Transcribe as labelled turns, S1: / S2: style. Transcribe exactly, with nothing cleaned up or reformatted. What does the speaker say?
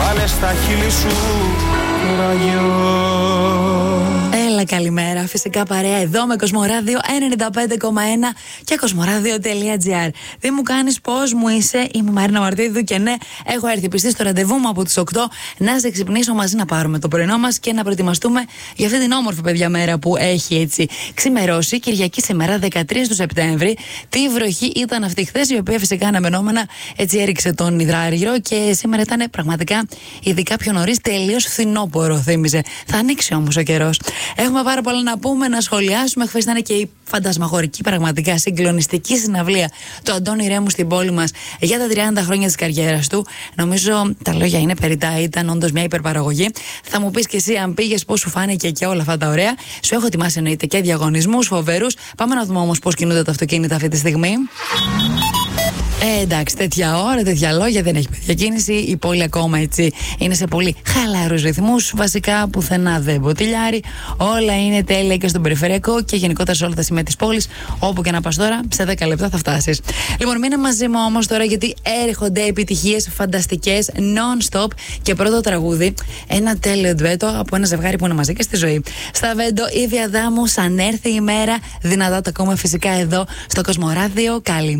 S1: βάλε στα χείλη σου ραγιό.
S2: Έλα, καλημέρα. Φυσικά παρέα εδώ με Κοσμοράδιο ενενήντα πέντε κόμμα ένα και κοσμοράδιο τελεία τζι άρ. Δεν μου κάνεις πώς μου είσαι. Είμαι η Μαρίνα Μαρτίδου και ναι, έχω έρθει πιστή στο ραντεβού μου από τις οκτώ να σε ξυπνήσω μαζί να πάρουμε το πρωινό μας και να προετοιμαστούμε για αυτή την όμορφη παιδιά μέρα που έχει έτσι ξημερώσει. Κυριακή σήμερα, δεκατρείς του Σεπτέμβρη. Τι βροχή ήταν αυτή χθες, η οποία φυσικά αναμενόμενα έτσι έριξε τον υδράργυρο και σήμερα ήταν πραγματικά, ειδικά πιο νωρίς, τελείως φθινόπωρο θύμιζε. Θα ανοίξει όμως ο καιρός. Έχουμε πάρα πολλά να πούμε, να σχολιάσουμε. Χθες ήταν και η φαντασμαγορική, πραγματικά συγκλονιστική συναυλία του Αντώνη Ρέμου στην πόλη μας για τα τριάντα χρόνια της καριέρας του. Νομίζω τα λόγια είναι περιτά, ήταν όντως μια υπερπαραγωγή. Θα μου πεις και εσύ αν πήγες, πώς σου φάνηκε και όλα αυτά τα ωραία. Σου έχω ετοιμάσει εννοείται και διαγωνισμούς φοβερούς. Πάμε να δούμε όμως πώς κινούνται τα αυτοκίνητα αυτή τη στιγμή. Ε, εντάξει, τέτοια ώρα, τέτοια λόγια, δεν έχει παιδιά κίνηση. Η πόλη ακόμα έτσι είναι σε πολύ χαλαρούς ρυθμούς. Βασικά πουθενά δεν μποτιλιάρει. Όλα είναι τέλεια και στον περιφερειακό και γενικότερα σε όλα τα σημεία της πόλης. Όπου και να πας τώρα, σε δέκα λεπτά θα φτάσεις. Λοιπόν, μείνε μαζί μου όμως τώρα, γιατί έρχονται επιτυχίες φανταστικές non-stop. Και πρώτο τραγούδι, ένα τέλειο ντουέτο από ένα ζευγάρι που είναι μαζί και στη ζωή. Στα Βέντο, Ήβη Αδάμου, σαν έρθει η μέρα. Δυνατά το ακούμε φυσικά εδώ στο Κοσμοράδιο. Καλημέρα.